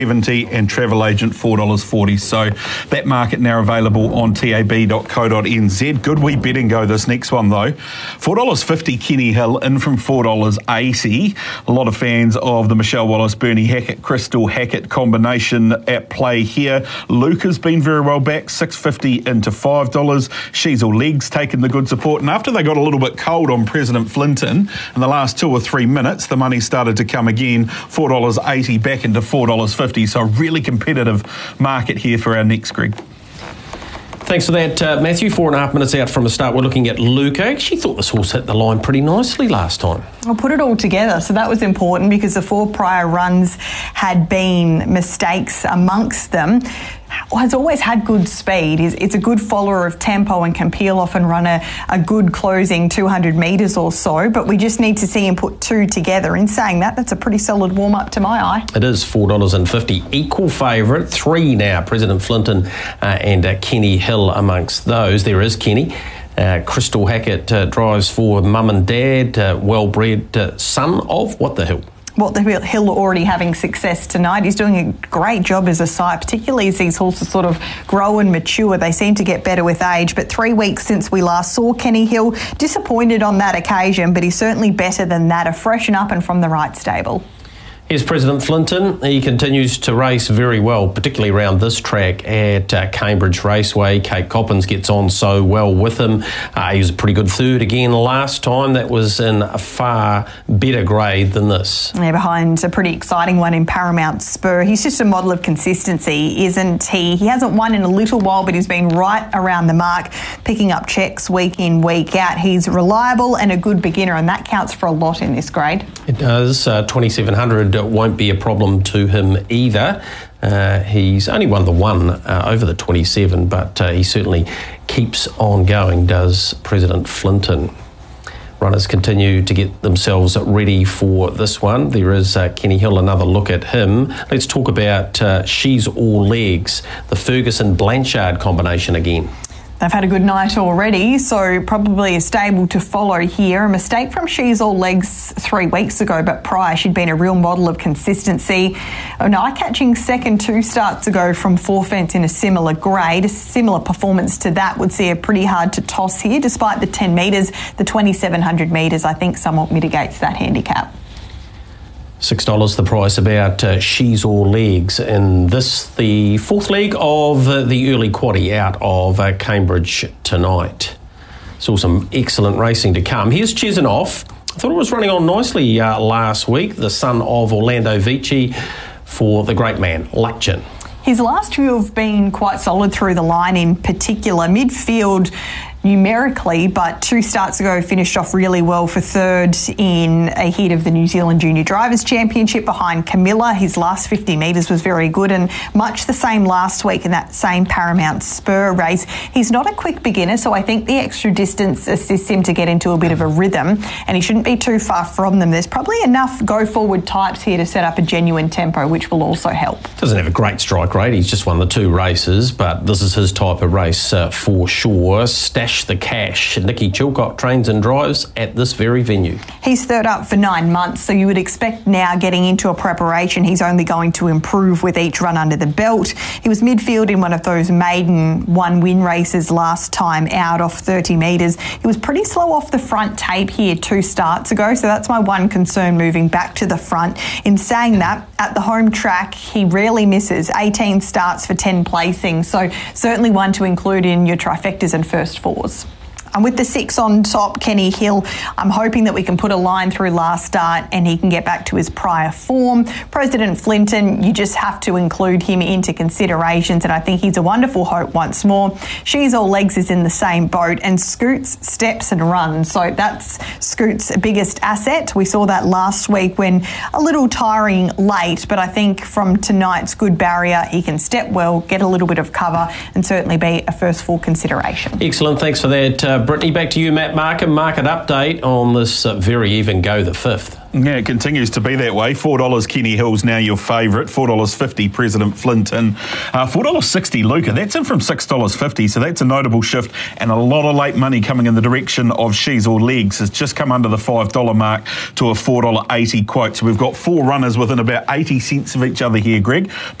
$4.70 and travel agent $4.40. So that market now available on tab.co.nz. Good wee betting go this next one though. $4.50 Kenny Hill in from $4.80. A lot of fans of the Michelle Wallace, Bernie Hackett, Crystal Hackett combination at play here. Luke has been very well back, $6.50 into $5. She's all legs taking the good support. And after they got a little bit cold on President Flinton in the last 2 or 3 minutes, the money started to come again. $4.80 back into $4.50. So a really competitive market here for our next, Greg. Thanks for that, Matthew. 4.5 minutes out from the start. We're looking at Luke. I actually thought this horse hit the line pretty nicely last time. I'll put it all together. So that was important because the 4 prior runs had been mistakes amongst them. Has always had good speed. It's a good follower of tempo and can peel off and run a good closing 200 metres or so, but we just need to see him put 2 together. In saying that, that's a pretty solid warm-up to my eye. It is $4.50. Equal favourite. 3 now. President Flinton and Kenny Hill amongst those. There is Kenny. Crystal Hackett drives for mum and dad. Well-bred son of What the Hill. What the Hill already having success tonight. He's doing a great job as a sire, particularly as these horses sort of grow and mature. They seem to get better with age. But 3 weeks since we last saw Kenny Hill, disappointed on that occasion, but he's certainly better than that. A freshen up and from the right stable. Here's President Flinton. He continues to race very well, particularly around this track at Cambridge Raceway. Kate Coppins gets on so well with him. He was a pretty good third again last time. That was in a far better grade than this. Yeah, behind a pretty exciting one in Paramount Spur. He's just a model of consistency, isn't he? He hasn't won in a little while, but he's been right around the mark, picking up checks week in, week out. He's reliable and a good beginner, and that counts for a lot in this grade. It does. 2,700 won't be a problem to him either. He's only won the one over the 27, but he certainly keeps on going, does President Flinton. Runners continue to get themselves ready for this one. There is Kenny Hill, another look at him. Let's talk about She's All Legs, the Ferguson-Blanchard combination again. They've had a good night already, so probably a stable to follow here. A mistake from She's All Legs 3 weeks ago, but prior she'd been a real model of consistency. An eye-catching second 2 starts ago from Forfent in a similar grade. A similar performance to that would see her pretty hard to toss here. Despite the 10 metres, the 2,700 metres I think somewhat mitigates that handicap. $6 the price about She's All Legs. And this, the 4th leg of the early quaddie out of Cambridge tonight. Saw some excellent racing to come. Here's Chesanoff. I thought it was running on nicely last week. The son of Orlando Vici for the great man, Luckchin. His last few have been quite solid through the line, in particular midfield numerically, but 2 starts ago finished off really well for third in a heat of the New Zealand Junior Drivers' Championship behind Camilla. His last 50 metres was very good, and much the same last week in that same Paramount Spur race. He's not a quick beginner, so I think the extra distance assists him to get into a bit of a rhythm, and he shouldn't be too far from them. There's probably enough go-forward types here to set up a genuine tempo, which will also help. Doesn't have a great strike rate. He's just won the 2 races, but this is his type of race for sure. Stash the cash. Nicky Chilcott trains and drives at this very venue. He's third up for 9 months, so you would expect now getting into a preparation he's only going to improve with each run under the belt. He was midfield in one of those maiden 1-win races last time out off 30 metres. He was pretty slow off the front tape here 2 starts ago, so that's my one concern moving back to the front. In saying that, at the home track, he rarely misses. 18 starts for 10 placings, so certainly one to include in your trifectas and first fours. And with the 6 on top, Kenny Hill, I'm hoping that we can put a line through last start and he can get back to his prior form. President Flinton, you just have to include him into considerations, and I think he's a wonderful hope once more. She's All Legs is in the same boat, and Scoots steps and runs. So that's Scoots' biggest asset. We saw that last week when a little tiring late, but I think from tonight's good barrier, he can step well, get a little bit of cover, and certainly be a first full consideration. Excellent. Thanks for that, Brittany. Back to you, Matt Markham. Market update on this very even go the 5th. Yeah, it continues to be that way. $4 Kenny Hill's now your favourite. $4.50 President Flinton. $4.60 Luca. That's in from $6.50, so that's a notable shift. And a lot of late money coming in the direction of She's or Legs. It's just come under the $5 mark to a $4.80 quote. So we've got four runners within about 80 cents of each other here, Greg.